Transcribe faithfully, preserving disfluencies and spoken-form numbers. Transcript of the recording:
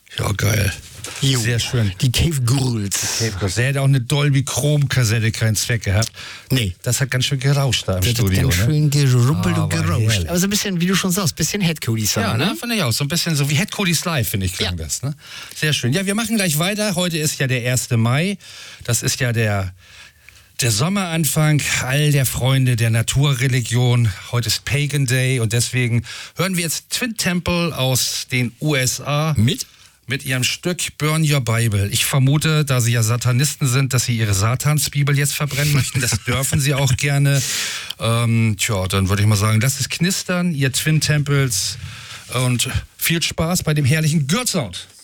Ja, geil. Jo. Sehr schön. Die Cave Ghouls. Der hätte auch eine Dolby Chrome-Kassette keinen Zweck gehabt. Nee. Das hat ganz schön gerauscht da im Das Studio. hat ganz ne? schön gerumpelt Ah, und aber gerauscht. herrlich. Aber so ein bisschen, wie du schon sagst, bisschen Head Cody Sound, Ja, ne? ne? Fand ich auch. So ein bisschen so wie Head Cody's Live, finde ich, klang Ja. das. Ne? Sehr schön. Ja, wir machen gleich weiter. Heute ist ja der erste Mai. Das ist ja der, der Sommeranfang all der Freunde der Naturreligion. Heute ist Pagan Day und deswegen hören wir jetzt Twin Temple aus den U S A. Mit? Mit ihrem Stück Burn Your Bible. Ich vermute, da sie ja Satanisten sind, dass sie ihre Satansbibel jetzt verbrennen möchten. Das dürfen sie auch gerne. Ähm, tja, dann würde ich mal sagen, lasst es knistern, ihr Twin Temples. Und viel Spaß bei dem herrlichen Gürtelsound.